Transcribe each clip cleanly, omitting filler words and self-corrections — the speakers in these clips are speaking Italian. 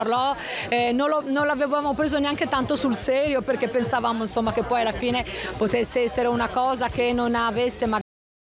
Non l'avevamo preso neanche tanto sul serio, perché pensavamo insomma che poi alla fine potesse essere una cosa che non avesse magari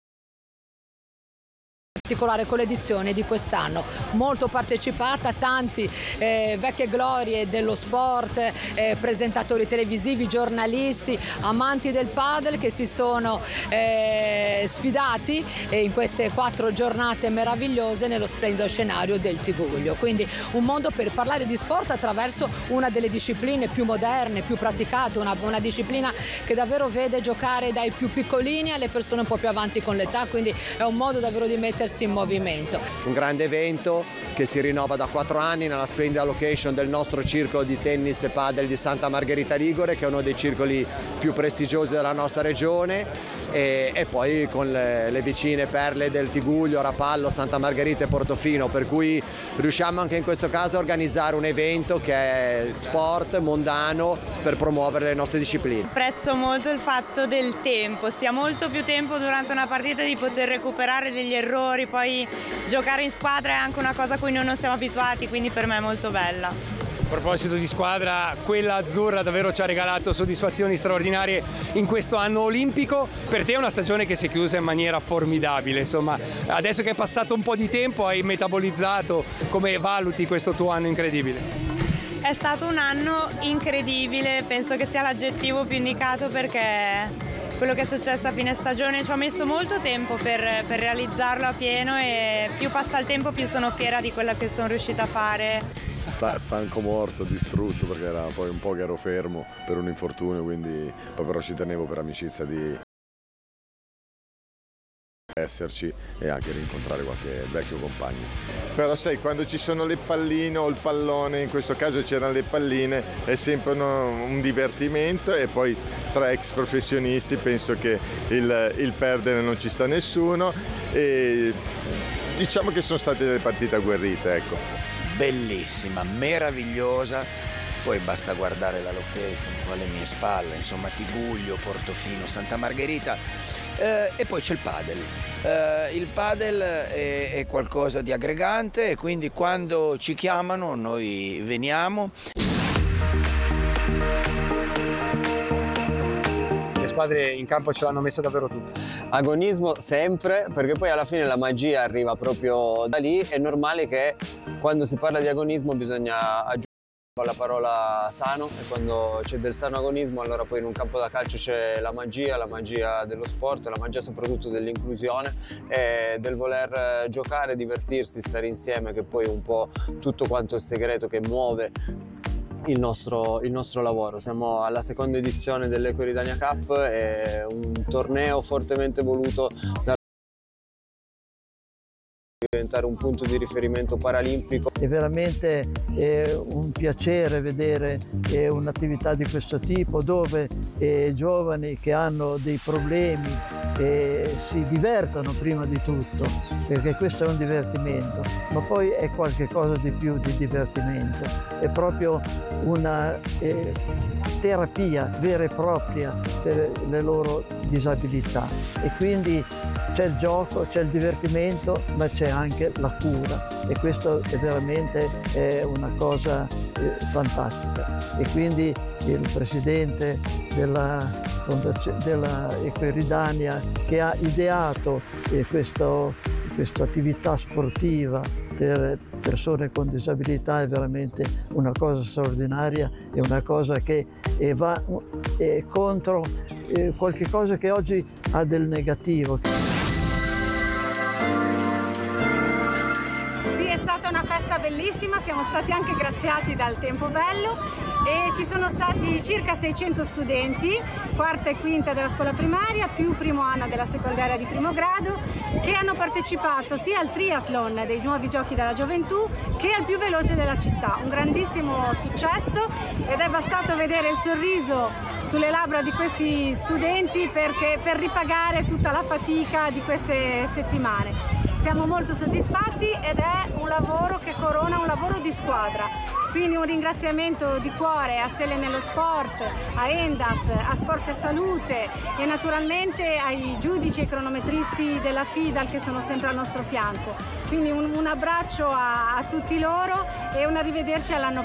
particolare con l'edizione di quest'anno, molto partecipata, tanti vecchie glorie dello sport, presentatori televisivi, giornalisti, amanti del padel che si sono sfidati in queste 4 giornate meravigliose nello splendido scenario del Tigullio. Quindi un mondo per parlare di sport attraverso una delle discipline più moderne, più praticate, una disciplina che davvero vede giocare dai più piccolini alle persone un po' più avanti con l'età, quindi è un modo davvero di mettersi in movimento. Un grande evento che si rinnova da 4 anni nella splendida location del nostro circolo di tennis e padel di Santa Margherita Ligure, che è uno dei circoli più prestigiosi della nostra regione, e poi con le vicine perle del Tigullio, Rapallo, Santa Margherita e Portofino, per cui riusciamo anche in questo caso a organizzare un evento che è sport mondano per promuovere le nostre discipline. Apprezzo molto il fatto del tempo, sia molto più tempo durante una partita di poter recuperare degli errori, poi giocare in squadra è anche una cosa a cui noi non siamo abituati, quindi per me è molto bella. A proposito di squadra, quella azzurra davvero ci ha regalato soddisfazioni straordinarie in questo anno olimpico. Per te è una stagione che si è chiusa in maniera formidabile, insomma, adesso che è passato un po' di tempo hai metabolizzato, come valuti questo tuo anno incredibile? È stato un anno incredibile, penso che sia l'aggettivo più indicato, perché quello che è successo a fine stagione ci ho messo molto tempo per realizzarlo a pieno, e più passa il tempo più sono fiera di quello che sono riuscita a fare. Stanco, morto, distrutto, perché era poi un po' che ero fermo per un infortunio, quindi poi però ci tenevo per amicizia di esserci e anche rincontrare qualche vecchio compagno. Però sai, quando ci sono le palline o il pallone, in questo caso c'erano le palline, è sempre un divertimento, e poi tra ex professionisti penso che il perdere non ci sta nessuno, e diciamo che sono state delle partite agguerrite, ecco. Bellissima, meravigliosa, poi basta guardare la location qua alle mie spalle, insomma Tigullio, Portofino, Santa Margherita, e poi c'è il padel. Il padel è qualcosa di aggregante, e quindi quando ci chiamano noi veniamo. Le squadre in campo ce l'hanno messa davvero tutte. Agonismo sempre, perché poi alla fine la magia arriva proprio da lì. È normale che quando si parla di agonismo bisogna aggiungere la parola sano, e quando c'è del sano agonismo allora poi in un campo da calcio c'è la magia dello sport, la magia soprattutto dell'inclusione e del voler giocare, divertirsi, stare insieme, che poi è un po' tutto quanto il segreto che muove il nostro lavoro. Siamo alla seconda edizione dell'Eco Ridania Cup, è un torneo fortemente voluto da diventare un punto di riferimento paralimpico. È veramente un piacere vedere un'attività di questo tipo, dove giovani che hanno dei problemi si divertono prima di tutto, perché questo è un divertimento, ma poi è qualcosa di più di divertimento, è proprio una terapia vera e propria per le loro disabilità, e quindi c'è il gioco, c'è il divertimento, ma c'è anche la cura, e questo è veramente una cosa fantastica. E quindi il presidente della Eco Ridania, che ha ideato questa attività sportiva per persone con disabilità, è veramente una cosa straordinaria, è una cosa che va contro qualche cosa che oggi ha del negativo. È stata una festa bellissima, siamo stati anche graziati dal tempo bello, e ci sono stati circa 600 studenti, quarta e quinta della scuola primaria, più primo anno della secondaria di primo grado, che hanno partecipato sia al triathlon dei nuovi giochi della gioventù che al più veloce della città. Un grandissimo successo, ed è bastato vedere il sorriso sulle labbra di questi studenti per ripagare tutta la fatica di queste settimane. Siamo molto soddisfatti, ed è un lavoro che corona un lavoro di squadra. Quindi un ringraziamento di cuore a Stelle nello Sport, a Endas, a Sport e Salute, e naturalmente ai giudici e cronometristi della FIDAL che sono sempre al nostro fianco. Quindi un abbraccio a tutti loro, e un arrivederci all'anno prossimo.